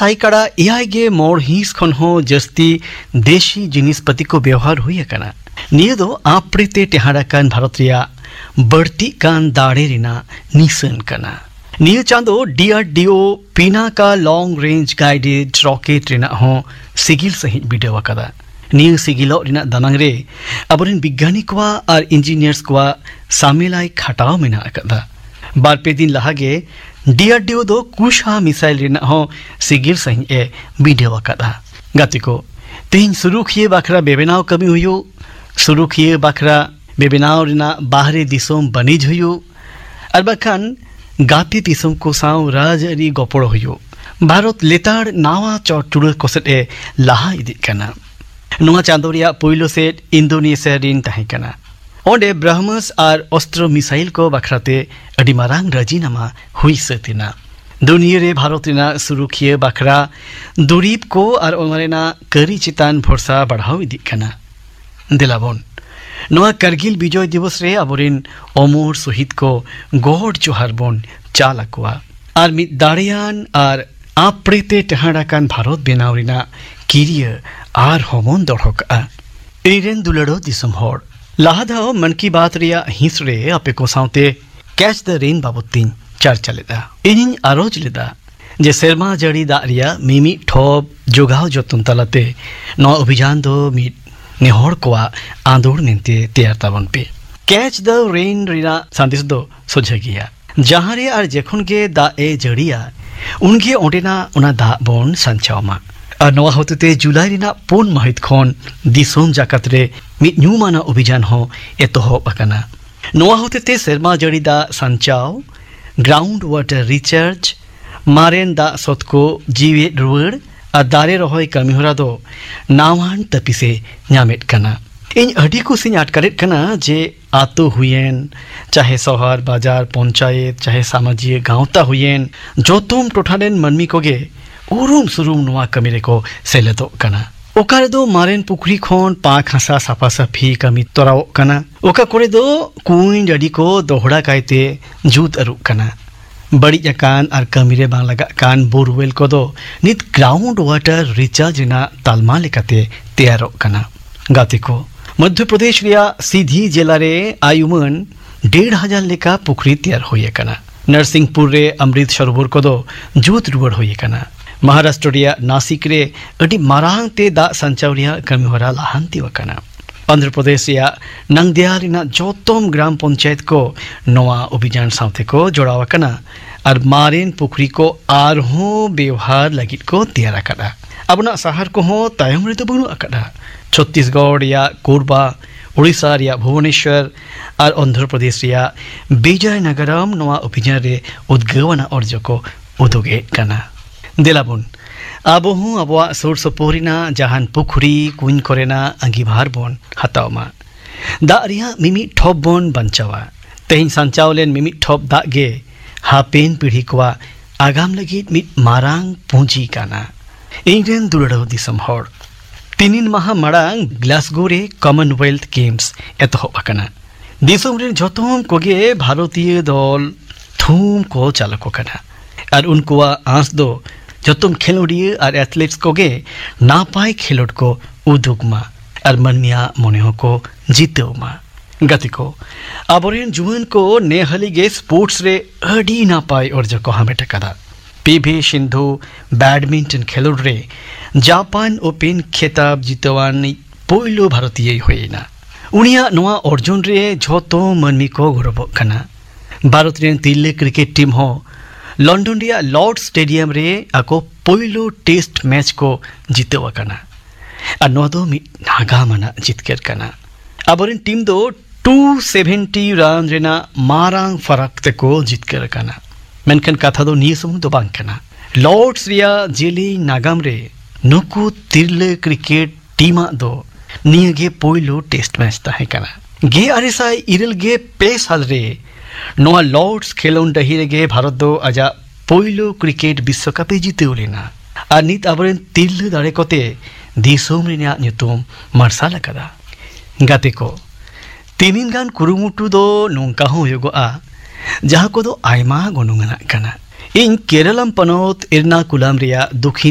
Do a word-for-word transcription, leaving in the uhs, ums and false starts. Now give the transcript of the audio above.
साइकाड़ा AI गे मोड़ hints खन हो जस्ती देशी जिनिस पति को व्यवहार हुई कना निये दो आपरेते टेहाड़ा कान भारत रिया बढ़ती कान दाड़े रिना निसन कना निये चांदो डीआरडीओ पीना का long range guided rocket Rina हो सिगिल सहित वीडियो वकदा निये सिगिलो रिना दानांग रे अबरिन विज्ञानी को और इंजीनियर्स को सामेलाई खटाव मेना अकदा बार पे दिन लहागे डीआरडीओ दो कुशा मिसाइल रिना हो सिगिल सहित ए वीडियो वकदा गाती को तीन शुरू किए बाखरा बेबेनाव कमी हुयो शुरू किए बाखरा बेबेनाव रिना बाहरी दिसोम बनिज हुयो और बाखान गाती दिसोम को साव राजरी गोपड़ हुयो भारत लेताड़ नावा चौटुड़ कोसेट ए लहा इदी कना नुआ चांदोरिया पुइलो सेट इंडोनेशिया रिन तहे कना ओंडे ब्रह्मस और अस्त्र मिसाइल को बाखराते अडी मारांग राजीनामा हुई सतिना दुनिया रे भारत रिना शुरू किए बाखरा दुरीब को और ओमरेना करी चितान भरोसा बढ़ाव इदी कना दिलाबोन नवा करगिल विजय दिवस रे अबोरिन अमर शहीद को गोड जोहार बोन चालकुआ और मिद दाड़ियान और आपरेते टेहाड़ा कान भारत बेनाव रिना किरिय आर होमोन दौड़का एरेन दुलड़ो दिसम होड़ लाहादाओ मन की बात रिया हिंस रे आपे को साउते कैच द रेन बाबतीन चर्चा लेदा इनिन आरोज लेदा जे सेरमा जड़ी दा रिया मिमी ठोब जोगाव जतन तलाते नौ अभियान दो मिद नेहर कोआ आंदोड़ निंते तैयार ताबन पे कैच द रेन रिना संदेश दो सोझा गया जहां रे आर जेखुन के दा ए जड़िया उनगे ओडेना उना दा बोन संचावमा और नवा होते जुलाई रिना पुन महित खन दिसोम जाकत रे मिद न्यूमाना अभियान हो एतोहब अकना नवा होते सेरमा जड़ी दा संचाव ग्राउंड वाटर रिचार्ज मारेन दा सतको जीवे रुवड़ और दारे रहोय कमीहरा दो नावान तपिसे न्यामेट कना इन अडी कुसिन आटकारेट कना जे आतो हुयेन चाहे शहर बाजार पंचायत चाहे सामाजिक गांवता हुयेन जोतोम टोठानेन मनमी कोगे उरुम सुरुम नुआ कमीरे को सेलेदो कना ओकारे दो मारेन पुखरी खोन पाक हसा साफा साफी कमी तोराओ कना ओका कोरे दो कुइन जड़ी को दोहड़ा कायते जूत अरु कना बड़ी कान और कमीरे बांग लगा कान बोरवेल को दो नित ग्राउंड वाटर रिचार्ज रिना तालमा लेकाते तैयार कना गाते को मध्य प्रदेश रिया सीधी जिला रे आयुमन डेढ़ हजार लेका पुखरी तैयार होये कना नरसिंहपुर रे अमृत सरोवर को दो जूत रुवड़ होये कना महाराष्ट्र रिया नासिक रे अडी मारांग ते दा संचाव रिया कमीहरा लाहांती वकना आंध्र प्रदेश रिया नंगदिया रिना जोतोम ग्राम पंचायत को नवा अभियान साथे को जोड़ावा कना और मारेन पुखरी को आरहो व्यवहार लगित को तैयार करा अबना शहर को हो तायम रे तो बनु अकड़ा छत्तीसगढ़ या कोरबा उड़ीसा रिया भुवनेश्वर और आंध्र प्रदेश रिया विजयनगरम नवा अभियान रे उद्गवना अर्ज को उदोगे कना दिलाबुन आबो हूँ अबवा सुर सुपोरिना जहान पुखरी कुइन कोरेना अंगीभार बोन हतावमा दा रिया मिमी ठोप बोन बंचावा तेहिन संचावलेन मिमी ठोप दा गे हापेन पीढ़ी को आगाम लगी मित मारांग पूंजी काना इंग्लैंड दुलड़ो दिसम होड़ तीनिन माह मारांग ग्लासगो रे कॉमनवेल्थ गेम्स एतोहब अकना दिसम रे जतोम कोगे भारतीय दल थूम को चालको कना और उनको आंस दो जो तुम खेलोड़िए और एथलीट्स कोगे नापाय खेलोड को उदुगमा और मनमिया मोनेहो को जीतेमा गति को अबोरेन जुवन को नेहली गे स्पोर्ट्स रे अडी नापाय और जो को हमें टकदा पीवी सिंधु बैडमिंटन खेलोड रे जापान ओपन खिताब जीतवानी पोइलो भारतीय होइना उनिया नवा अर्जुन रे झोतो मनमी को गौरव कना भारत रे तिल्ले क्रिकेट टीम हो लंडन रिया लॉर्ड स्टेडियम रे आको पोइलो टेस्ट मैच को जीतेवा कना और नवा दो नागा मना जितकेर कना अबोरिन टीम दो to seventy run Raina Marang फरक ते को जितकेर कना मेनखन कथा दो निये सुमुं दो बांग कना लॉर्ड्स रिया जेली नागाम रे नुकु तिरले क्रिकेट टीमा दो निये गे पोइलो टेस्ट मैच ताहे कना गे आरेसाय इरल गे पे साल रे नोआ लॉर्ड्स खेलोन डही गे भारत दो आजा पोइलो क्रिकेट विश्वकप जीते लेना और नित आबरेन तिरले दाड़े कोते दिसोम रिना न्युतुम मार्साल कदा गाते को तीनिन गान कुरुमुटु दो नोंका हो हुयुगोआ जहां को दो आयमा गनुंगना कना इन केरलम पनोत इरनाकुलम रिया दुखी